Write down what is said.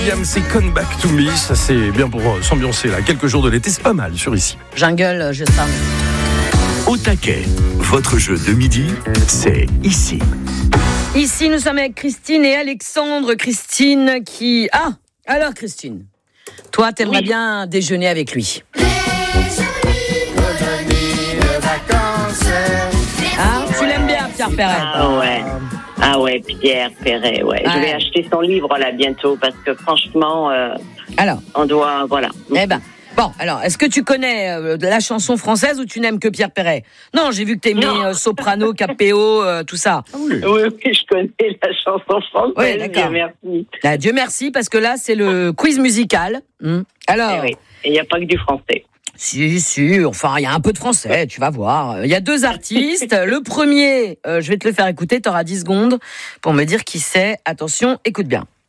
C'est Come Back to Me, ça c'est bien pour s'ambiancer là. Quelques jours de l'été, c'est pas mal sur ici. Jungle, je sens. Au taquet, votre jeu de midi, c'est ici. Ici, nous sommes avec Christine et Alexandre. Christine qui... Ah, alors Christine, toi, t'aimerais bien déjeuner avec lui. Ah, tu l'aimes bien, Pierre Perret? Ah ouais, Pierre Perret, ouais. Je vais acheter son livre là bientôt parce que franchement, alors, on doit, voilà. Eh ben, bon, alors, est-ce que tu connais la chanson française ou tu n'aimes que Pierre Perret? Non, j'ai vu que t'aimais soprano, capéo, tout ça. Oui, je connais la chanson française. Oui, d'accord. Dieu merci. Là, Dieu merci, parce que là, c'est le quiz musical. Alors, Et il n'y a pas que du français. Si, enfin, il y a un peu de français, tu vas voir. Il y a 2 artistes. Le premier, je vais te le faire écouter, t'auras 10 secondes pour me dire qui c'est. Attention, écoute bien.